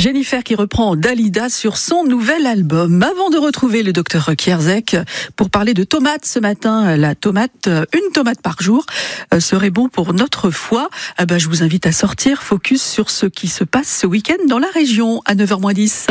Jennifer qui reprend Dalida sur son nouvel album. Avant de retrouver le docteur Kierzek pour parler de tomates ce matin, la tomate, une tomate par jour serait bon pour notre foie. Je vous invite à sortir, focus sur ce qui se passe ce week-end dans la région à 9h-10.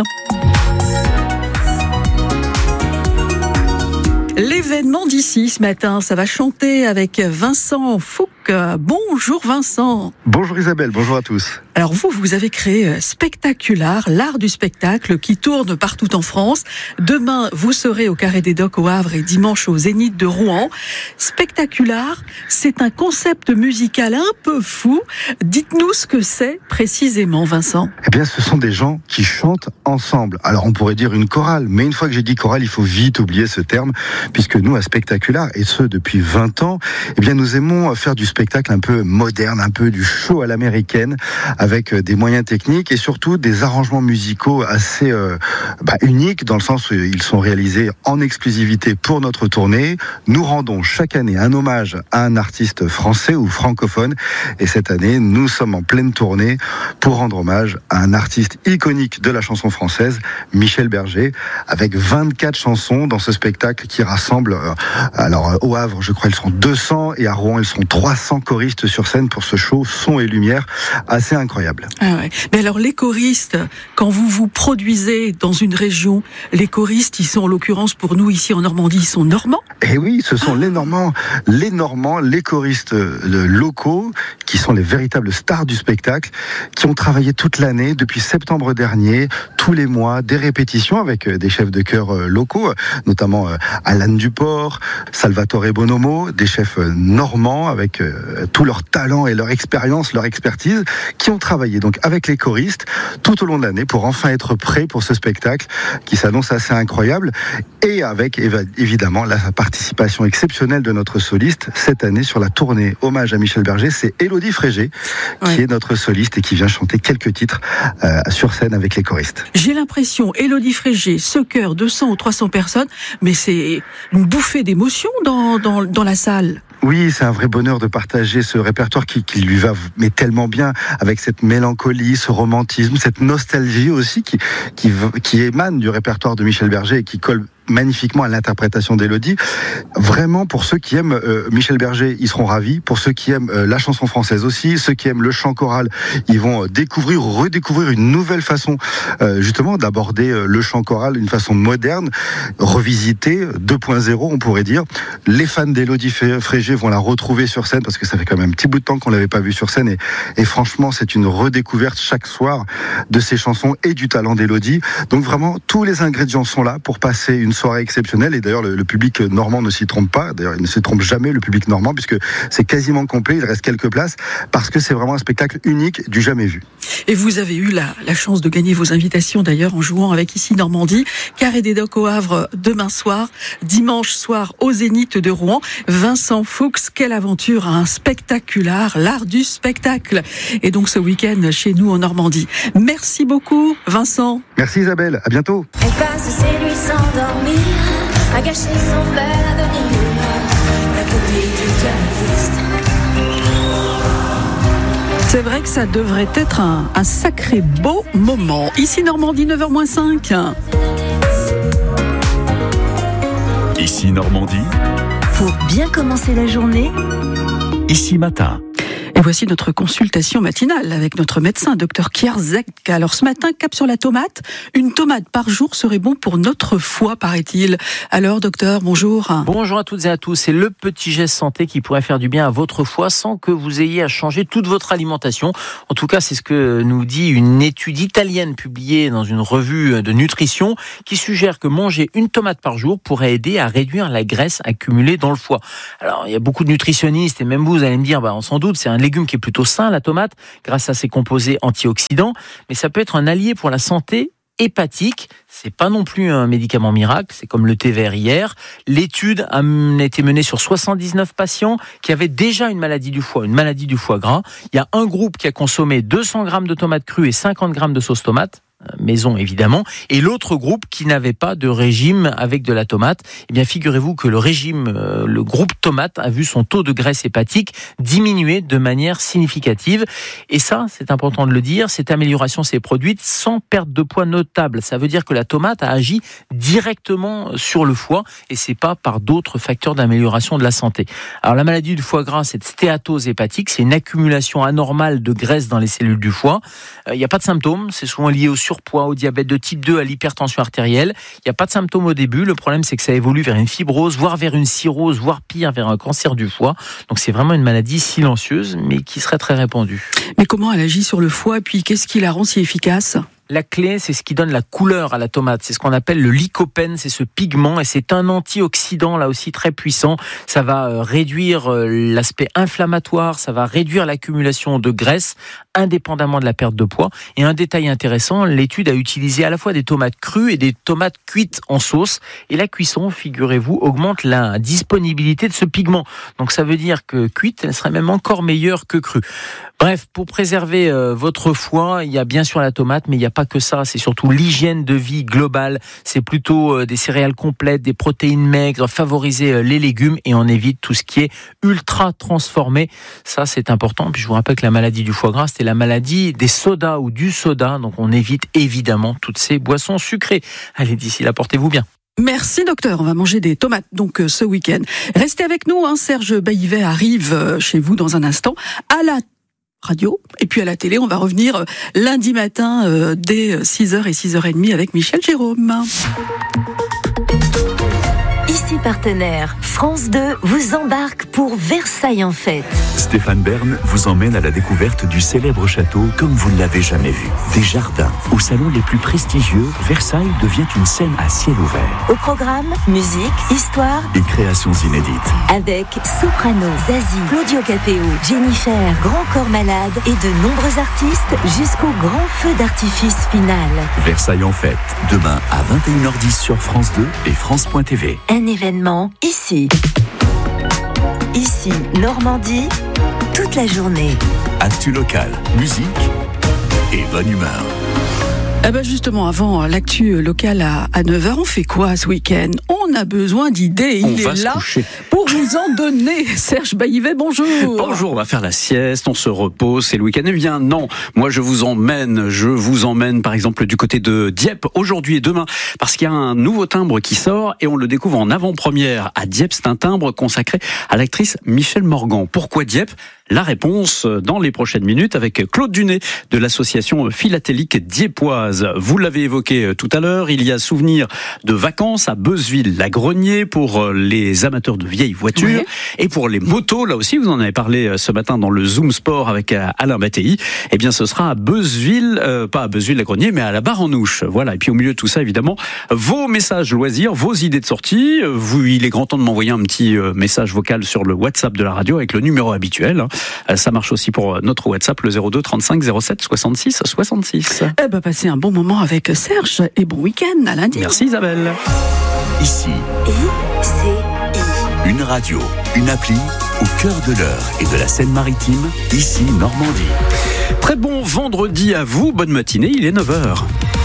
L'événement d'ici ce matin, ça va chanter avec Vincent Fouque. Bonjour Vincent. Bonjour Isabelle, bonjour à tous. Alors vous avez créé Spectacular, l'art du spectacle qui tourne partout en France. Demain, vous serez au Carré des Docks au Havre et dimanche au Zénith de Rouen. Spectacular, c'est un concept musical un peu fou. Dites-nous ce que c'est précisément, Vincent. Eh bien, ce sont des gens qui chantent ensemble. Alors, on pourrait dire une chorale, mais une fois que j'ai dit chorale, il faut vite oublier ce terme, puisque nous, à Spectacular, et ce depuis 20 ans, eh bien, nous aimons faire du spectacle un peu moderne, un peu du show à l'américaine, avec des moyens techniques et surtout des arrangements musicaux assez uniques, dans le sens où ils sont réalisés en exclusivité pour notre tournée. Nous rendons chaque année un hommage à un artiste français ou francophone, et cette année, nous sommes en pleine tournée pour rendre hommage à un artiste iconique de la chanson française, Michel Berger, avec 24 chansons dans ce spectacle qui rassemble, alors au Havre, je crois, ils seront 200, et à Rouen, ils seront 300 choristes sur scène pour ce show son et lumière assez incroyable. Ah ouais. Mais alors les choristes, quand vous produisez dans une région, les choristes, ils sont en l'occurrence pour nous ici en Normandie, ils sont normands ? Eh oui, ce sont les Normands, les choristes locaux, qui sont les véritables stars du spectacle, qui ont travaillé toute l'année, depuis septembre dernier, tous les mois, des répétitions avec des chefs de chœur locaux, notamment Alan Duport, Salvatore Bonomo, des chefs normands avec tout leur talent et leur expérience, leur expertise, qui ont travaillé donc avec les choristes tout au long de l'année pour enfin être prêts pour ce spectacle qui s'annonce assez incroyable, et avec évidemment la participation exceptionnelle de notre soliste cette année sur la tournée hommage à Michel Berger. C'est Élodie Frégé qui est notre soliste et qui vient chanter quelques titres sur scène avec les choristes. J'ai l'impression, Élodie Frégé, ce chœur, 200 ou 300 personnes, mais c'est une bouffée d'émotion dans la salle. Oui, c'est un vrai bonheur de partager ce répertoire qui lui va mais tellement bien, avec cette mélancolie, ce romantisme, cette nostalgie aussi qui émane du répertoire de Michel Berger et qui colle magnifiquement à l'interprétation d'Élodie. Vraiment, pour ceux qui aiment Michel Berger, ils seront ravis. Pour ceux qui aiment la chanson française aussi, ceux qui aiment le chant choral, ils vont découvrir ou redécouvrir une nouvelle façon justement d'aborder le chant choral d'une façon moderne, revisitée, 2.0 on pourrait dire. Les fans d'Élodie Frégé vont la retrouver sur scène, parce que ça fait quand même un petit bout de temps qu'on l'avait pas vue sur scène, et franchement c'est une redécouverte chaque soir de ses chansons et du talent d'Élodie. Donc vraiment, tous les ingrédients sont là pour passer une soirée exceptionnelle, et d'ailleurs le public normand ne s'y trompe pas, d'ailleurs il ne se trompe jamais, le public normand, puisque c'est quasiment complet, il reste quelques places, parce que c'est vraiment un spectacle unique, du jamais vu. Et vous avez eu la chance de gagner vos invitations d'ailleurs en jouant avec Ici Normandie, Carré des Docks au Havre demain soir, dimanche soir au Zénith de Rouen. Vincent Fuchs, quelle aventure, un Spectacular, l'art du spectacle, et donc ce week-end chez nous en Normandie. Merci beaucoup Vincent. Merci Isabelle, à bientôt. Elle passe ses nuits sans dormir, à gâcher son bel avenir, à côté du touriste. C'est vrai que ça devrait être un sacré beau moment. Ici Normandie, 9h-5. Ici Normandie. Pour bien commencer la journée, Ici Matin. Et voici notre consultation matinale avec notre médecin, docteur Kierzek. Alors ce matin, cap sur la tomate. Une tomate par jour serait bon pour notre foie, paraît-il. Alors docteur, bonjour. Bonjour à toutes et à tous. C'est le petit geste santé qui pourrait faire du bien à votre foie sans que vous ayez à changer toute votre alimentation. En tout cas, c'est ce que nous dit une étude italienne publiée dans une revue de nutrition qui suggère que manger une tomate par jour pourrait aider à réduire la graisse accumulée dans le foie. Alors, il y a beaucoup de nutritionnistes et même vous allez me dire, on s'en doute, c'est un légume qui est plutôt sain, la tomate, grâce à ses composés antioxydants, mais ça peut être un allié pour la santé hépatique. C'est pas non plus un médicament miracle, c'est comme le thé vert hier. L'étude a été menée sur 79 patients qui avaient déjà une maladie du foie gras. Il y a un groupe qui a consommé 200 grammes de tomates crues et 50 grammes de sauce tomate. maison évidemment, et l'autre groupe qui n'avait pas de régime avec de la tomate. Eh bien, figurez-vous que le groupe tomate a vu son taux de graisse hépatique diminuer de manière significative. Et ça, c'est important de le dire, cette amélioration s'est produite sans perte de poids notable. Ça veut dire que la tomate a agi directement sur le foie et c'est pas par d'autres facteurs d'amélioration de la santé. Alors, la maladie du foie gras, cette stéatose hépatique, c'est une accumulation anormale de graisse dans les cellules du foie. Il n'y a pas de symptômes, c'est souvent lié au surpoids, au diabète de type 2, à l'hypertension artérielle. Il n'y a pas de symptômes au début, le problème c'est que ça évolue vers une fibrose, voire vers une cirrhose, voire pire, vers un cancer du foie. Donc c'est vraiment une maladie silencieuse, mais qui serait très répandue. Mais comment elle agit sur le foie, et puis qu'est-ce qui la rend si efficace ? La clé, c'est ce qui donne la couleur à la tomate. C'est ce qu'on appelle le lycopène, c'est ce pigment, et c'est un antioxydant là aussi très puissant. Ça va réduire l'aspect inflammatoire, ça va réduire l'accumulation de graisse, indépendamment de la perte de poids. Et un détail intéressant, l'étude a utilisé à la fois des tomates crues et des tomates cuites en sauce. Et la cuisson, figurez-vous, augmente la disponibilité de ce pigment. Donc ça veut dire que cuite, elle serait même encore meilleure que crue. Bref, pour préserver votre foie, il y a bien sûr la tomate, mais il n'y a pas que ça. C'est surtout l'hygiène de vie globale. C'est plutôt des céréales complètes, des protéines maigres, favoriser les légumes et on évite tout ce qui est ultra transformé. Ça, c'est important. Puis je vous rappelle que la maladie du foie gras, c'était la maladie des sodas ou du soda. Donc on évite évidemment toutes ces boissons sucrées. Allez, d'ici là, portez-vous bien. Merci docteur, on va manger des tomates donc ce week-end. Restez avec nous, Serge Baillivet arrive chez vous dans un instant à la radio et puis à la télé. On va revenir lundi matin dès 6h et 6h30 avec Michel Jérôme. Ici partenaire, France 2 vous embarque pour Versailles en fête. Stéphane Bern vous emmène à la découverte du célèbre château comme vous ne l'avez jamais vu. Des jardins, aux salons les plus prestigieux, Versailles devient une scène à ciel ouvert. Au programme, musique, histoire et créations inédites. Avec Soprano, Zazie, Claudio Capéo, Jennifer, Grand Corps Malade et de nombreux artistes jusqu'au grand feu d'artifice final. Versailles en fête, demain à 21h10 sur France 2 et France.tv. Un événement ici. Ici, Normandie, toute la journée. Actu local, musique et bonne humeur. Eh ben justement, avant l'actu locale à 9h, on fait quoi ce week-end ? On a besoin d'idées. Il est là pour vous en donner. Serge Baillivet, bonjour. Bonjour, on va faire la sieste, on se repose, c'est le week-end. Eh bien non, moi je vous emmène par exemple du côté de Dieppe aujourd'hui et demain, parce qu'il y a un nouveau timbre qui sort et on le découvre en avant-première à Dieppe. C'est un timbre consacré à l'actrice Michèle Morgan. Pourquoi Dieppe ? La réponse dans les prochaines minutes avec Claude Dunet de l'association philatélique dieppoise. Vous l'avez évoqué tout à l'heure, il y a souvenir de vacances à Beuzeville-la-Grenier pour les amateurs de vieilles voitures et pour les motos. Là aussi, vous en avez parlé ce matin dans le Zoom Sport avec Alain Mattei. Eh bien, ce sera à Beuzeville, pas à Beuzeville-la-Grenier, mais à la Barre-en-Ouche. Voilà. Et puis au milieu de tout ça, évidemment, vos messages loisirs, vos idées de sortie. Il est grand temps de m'envoyer un petit message vocal sur le WhatsApp de la radio avec le numéro habituel. Ça marche aussi pour notre WhatsApp, le 02 35 07 66 66. Eh ben, passez un bon moment avec Serge et bon week-end à lundi. Merci Isabelle. Ici, une radio, une appli au cœur de l'Eure et de la Seine-Maritime, ici Normandie. Très bon vendredi à vous, bonne matinée, il est 9h.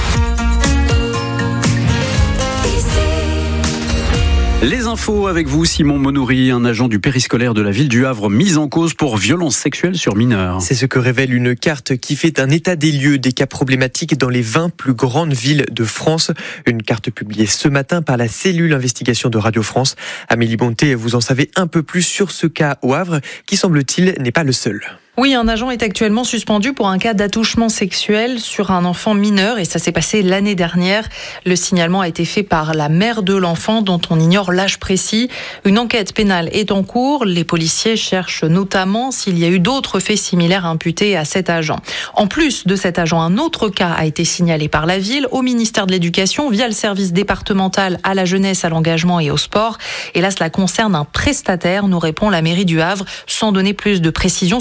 Les infos avec vous, Simon Monoury, un agent du périscolaire de la ville du Havre mis en cause pour violences sexuelles sur mineurs. C'est ce que révèle une carte qui fait un état des lieux des cas problématiques dans les 20 plus grandes villes de France. Une carte publiée ce matin par la cellule investigation de Radio France. Amélie Bonté, vous en savez un peu plus sur ce cas au Havre, qui semble-t-il n'est pas le seul. Oui, un agent est actuellement suspendu pour un cas d'attouchement sexuel sur un enfant mineur et ça s'est passé l'année dernière. Le signalement a été fait par la mère de l'enfant dont on ignore l'âge précis. Une enquête pénale est en cours. Les policiers cherchent notamment s'il y a eu d'autres faits similaires imputés à cet agent. En plus de cet agent, un autre cas a été signalé par la ville au ministère de l'Éducation via le service départemental à la jeunesse, à l'engagement et au sport. Et là, cela concerne un prestataire, nous répond la mairie du Havre, sans donner plus de précisions sur la nature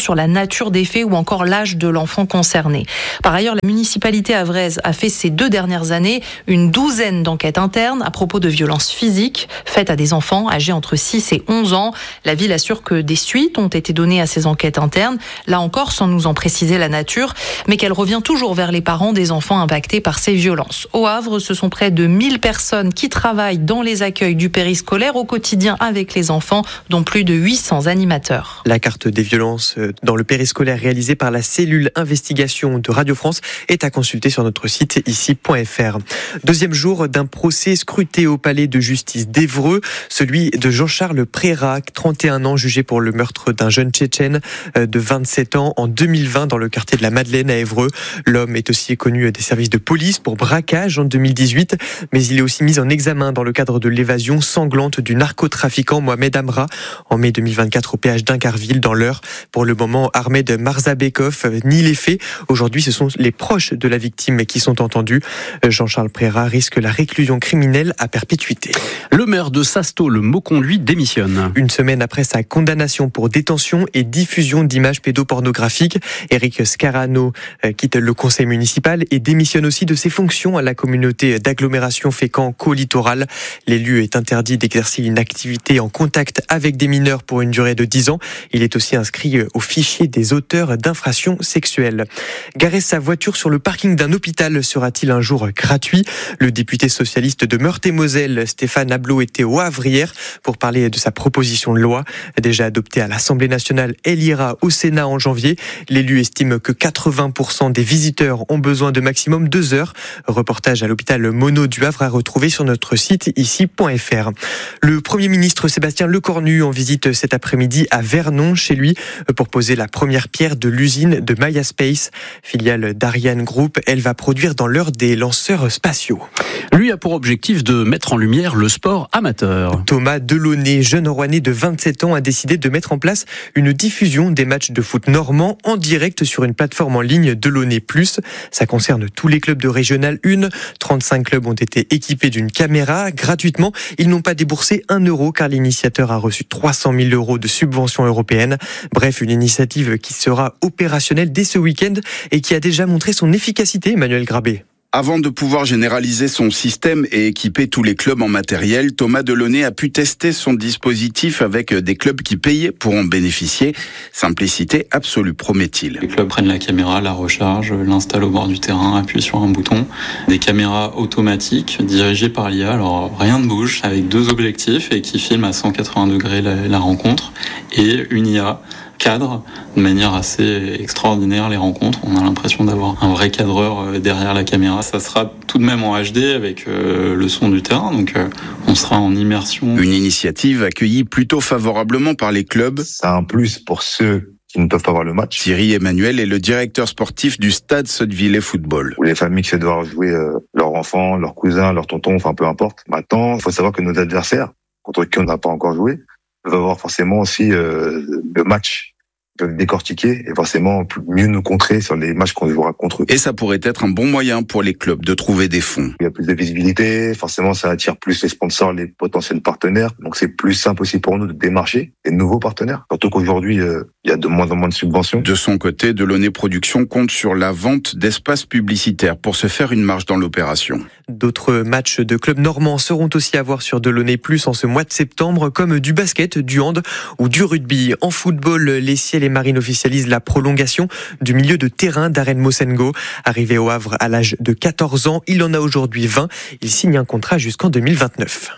nature des faits ou encore l'âge de l'enfant concerné. Par ailleurs, la municipalité avraise a fait ces 2 dernières années une 12aine d'enquêtes internes à propos de violences physiques faites à des enfants âgés entre 6 et 11 ans. La ville assure que des suites ont été données à ces enquêtes internes, là encore sans nous en préciser la nature, mais qu'elle revient toujours vers les parents des enfants impactés par ces violences. Au Havre, ce sont près de 1000 personnes qui travaillent dans les accueils du périscolaire au quotidien avec les enfants, dont plus de 800 animateurs. La carte des violences dans le périscolaire réalisée par la cellule investigation de Radio France est à consulter sur notre site ici.fr. Deuxième jour d'un procès scruté au palais de justice d'Évreux, celui de Jean-Charles Préra, 31 ans, jugé pour le meurtre d'un jeune Tchétchène de 27 ans en 2020 dans le quartier de la Madeleine à Évreux. L'homme est aussi connu des services de police pour braquage en 2018, mais il est aussi mis en examen dans le cadre de l'évasion sanglante du narcotrafiquant Mohamed Amra en mai 2024 au péage d'Incarville dans l'Eure. Pour le moment, Ahmed Marzabekov nie les faits. Aujourd'hui, ce sont les proches de la victime qui sont entendus. Jean-Charles Préra risque la réclusion criminelle à perpétuité. Le maire de Sasto, le Mauconduit, démissionne. Une semaine après sa condamnation pour détention et diffusion d'images pédopornographiques, Éric Scarano quitte le conseil municipal et démissionne aussi de ses fonctions à la communauté d'agglomération Fécamp-Caux-Littoral. L'élu est interdit d'exercer une activité en contact avec des mineurs pour une durée de 10 ans. Il est aussi inscrit au fichier des auteurs d'infractions sexuelles. Garer sa voiture sur le parking d'un hôpital sera-t-il un jour gratuit ? Le député socialiste de Meurthe-et-Moselle, Stéphane Ablot, était au Havre hier pour parler de sa proposition de loi. Déjà adoptée à l'Assemblée nationale, elle ira au Sénat en janvier. L'élu estime que 80% des visiteurs ont besoin de maximum 2 heures. Reportage à l'hôpital Monod du Havre à retrouver sur notre site ici.fr. Le Premier ministre Sébastien Lecornu en visite cet après-midi à Vernon, chez lui, pour poser la première pierre de l'usine de Maya Space, filiale d'Ariane Group. Elle va produire dans l'heure des lanceurs spatiaux. Lui a pour objectif de mettre en lumière le sport amateur. Thomas Delaunay, jeune Rouennais de 27 ans, a décidé de mettre en place une diffusion des matchs de foot normand en direct sur une plateforme en ligne Delaunay+. Ça concerne tous les clubs de Régional 1. 35 clubs ont été équipés d'une caméra gratuitement. Ils n'ont pas déboursé 1 euro car l'initiateur a reçu 300 000 euros de subventions européennes. Bref, une initiative qui sera opérationnelle dès ce week-end et qui a déjà montré son efficacité, Emmanuel Grabé. Avant de pouvoir généraliser son système et équiper tous les clubs en matériel, Thomas Delaunay a pu tester son dispositif avec des clubs qui payaient pour en bénéficier. Simplicité absolue, promet-il. Les clubs prennent la caméra, la rechargent, l'installent au bord du terrain, appuient sur un bouton. Des caméras automatiques dirigées par l'IA, alors rien ne bouge, avec 2 objectifs et qui filment à 180 degrés la rencontre. Et une IA cadre de manière assez extraordinaire les rencontres. On a l'impression d'avoir un vrai cadreur derrière la caméra. Ça sera tout de même en HD avec le son du terrain, donc on sera en immersion. Une initiative accueillie plutôt favorablement par les clubs. C'est un plus pour ceux qui ne peuvent pas voir le match. Thierry Emmanuel est le directeur sportif du stade Sottevillers Football. Où les familles qui doivent jouer leurs enfants, leurs cousins, leurs tontons, enfin peu importe. Maintenant, il faut savoir que nos adversaires, contre qui on n'a pas encore joué, va avoir forcément aussi le match décortiquer et forcément mieux nous contrer sur les matchs qu'on jouera contre eux. Et ça pourrait être un bon moyen pour les clubs de trouver des fonds. Il y a plus de visibilité, forcément ça attire plus les sponsors, les potentiels partenaires, donc c'est plus simple aussi pour nous de démarcher des nouveaux partenaires. Surtout qu'aujourd'hui, il y a de moins en moins de subventions. De son côté, Delaunay Productions compte sur la vente d'espaces publicitaires pour se faire une marge dans l'opération. D'autres matchs de clubs normands seront aussi à voir sur Delaunay+ en ce mois de septembre, comme du basket, du hand ou du rugby. En football, les Ciels et Marines officialisent la prolongation du milieu de terrain d'Aren Mosengo. Arrivé au Havre à l'âge de 14 ans, il en a aujourd'hui 20. Il signe un contrat jusqu'en 2029.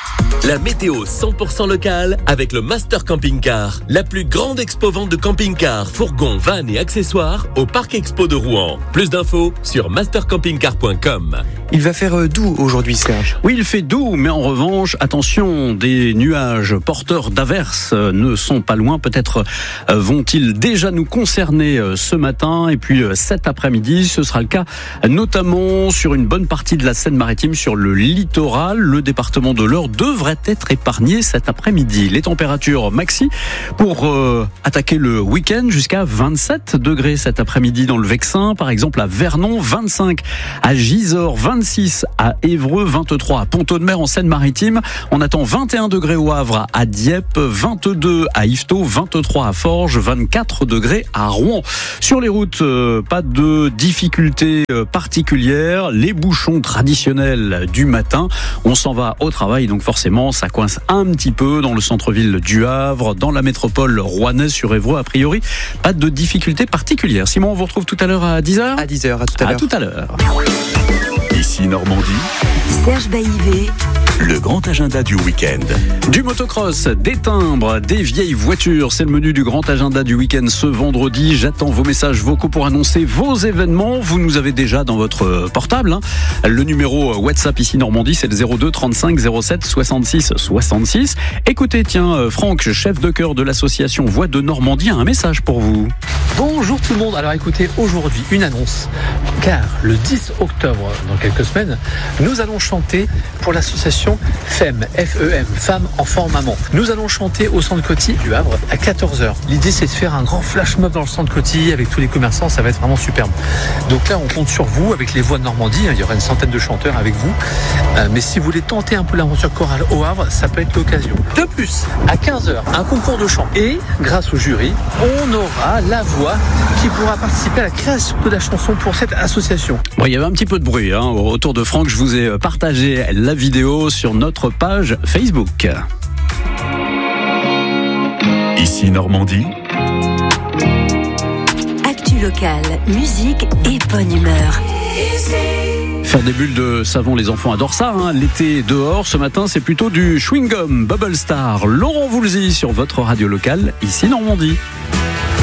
La météo 100% locale avec le Master Camping Car, la plus grande expo-vente de camping-cars, fourgons, vannes et accessoires au Parc Expo de Rouen. Plus d'infos sur mastercampingcar.com. Il va faire doux aujourd'hui, Serge. Oui, il fait doux, mais en revanche, attention, des nuages porteurs d'averses ne sont pas loin. Peut-être vont-ils déjà nous concerner ce matin. Et puis cet après-midi, ce sera le cas notamment sur une bonne partie de la Seine-Maritime, sur le littoral. Le département de l'Eure devrait être épargné cet après-midi. Les températures maxi pour attaquer le week-end jusqu'à 27 degrés cet après-midi dans le Vexin. Par exemple à Vernon, 25 à Gisors, 26 26 à Évreux, 23 à Pont-Audemer en Seine-Maritime. On attend 21 degrés au Havre, à Dieppe, 22 à Yvetot, 23 à Forges, 24 degrés à Rouen. Sur les routes, pas de difficultés particulières. Les bouchons traditionnels du matin. On s'en va au travail, donc forcément, ça coince un petit peu dans le centre-ville du Havre, dans la métropole rouennaise sur Évreux. A priori, pas de difficultés particulières. Simon, on vous retrouve tout à l'heure à 10h. À 10h, à tout à l'heure. À tout à l'heure. Ici Normandie. Serge Baillivet. Le grand agenda du week-end. Du motocross, des timbres, des vieilles voitures. C'est le menu du grand agenda du week-end ce vendredi. J'attends vos messages vocaux pour annoncer vos événements. Vous nous avez déjà dans votre portable. Le numéro WhatsApp ici Normandie, c'est le 02 35 07 66 66. Écoutez, tiens, Franck, chef de chœur de l'association Voix de Normandie, a un message pour vous. Bonjour tout le monde. Alors écoutez, aujourd'hui, une annonce. Car le 10 octobre, dans quelques semaines, nous allons chanter pour l'association FEM, F-E-M, Femmes, Enfants, Maman. Nous allons chanter au centre Coty du Havre à 14h. L'idée, c'est de faire un grand flash mob dans le centre Coty avec tous les commerçants. Ça va être vraiment superbe. Donc là, on compte sur vous avec les Voix de Normandie. Il y aura une centaine de chanteurs avec vous. Mais si vous voulez tenter un peu l'aventure chorale au Havre, ça peut être l'occasion. De plus, à 15h, un concours de chant. Et grâce au jury, on aura la voix qui pourra participer à la création de la chanson pour cette association. Bon, il y avait un petit peu de bruit autour de Franck. Je vous ai partagé la vidéo sur notre page Facebook. Ici Normandie. Actu locale, musique et bonne humeur. Faire des bulles de savon, les enfants adorent ça. L'été dehors, ce matin, c'est plutôt du chewing-gum Bubble Star. Laurent Voulzy sur votre radio locale, ici Normandie.